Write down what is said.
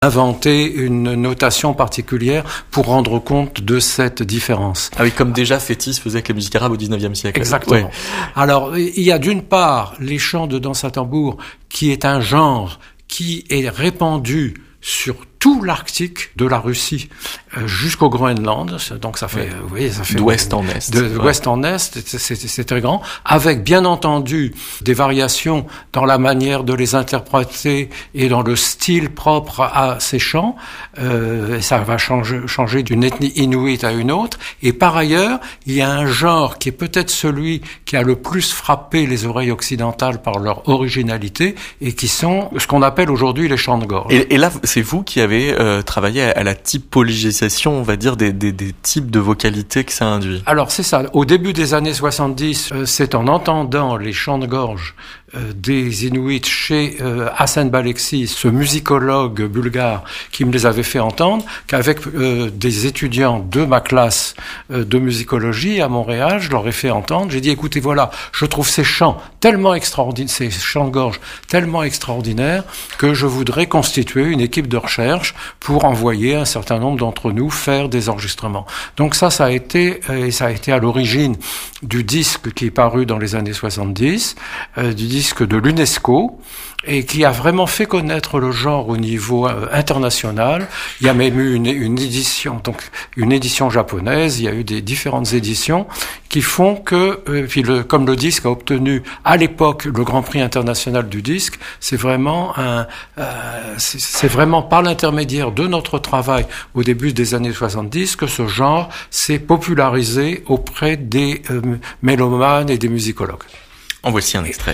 inventé une notation particulière pour rendre compte de cette différence. Ah oui, comme déjà Fétis faisait avec la musique arabe au 19e siècle. Exactement. Ouais. Alors, il y a d'une part les chants de danse à tambour, qui est un genre qui est répandu sur tout l'Arctique, de la Russie jusqu'au Groenland. Donc ça fait, vous voyez, ça fait d'ouest en est. D'ouest en est, c'est très grand, avec bien entendu des variations dans la manière de les interpréter et dans le style propre à ces chants. Ça va changer d'une ethnie inuite à une autre. Et par ailleurs, il y a un genre qui est peut-être celui qui a le plus frappé les oreilles occidentales par leur originalité et qui sont ce qu'on appelle aujourd'hui les chants de gorge. Et là, c'est vous qui avez travaillé à la typologisation, on va dire, des types de vocalités que ça induit. Alors c'est ça. Au début des années 70, c'est en entendant les chants de gorge des Inuits chez Hassan Baleksi, ce musicologue bulgare qui me les avait fait entendre, qu'avec des étudiants de ma classe de musicologie à Montréal, je leur ai fait entendre. J'ai dit, écoutez, voilà, je trouve ces chants tellement extraordinaires, ces chants de gorge tellement extraordinaires que je voudrais constituer une équipe de recherche pour envoyer un certain nombre d'entre nous faire des enregistrements. Donc ça a été à l'origine du disque qui est paru dans les années 70, du disque de l'UNESCO, et qui a vraiment fait connaître le genre au niveau international. Il y a même eu une édition japonaise, il y a eu des différentes éditions qui font que, comme le disque a obtenu à l'époque le Grand Prix international du disque, c'est vraiment par l'intermédiaire de notre travail au début des années 70 que ce genre s'est popularisé auprès des mélomanes et des musicologues. En voici un extrait.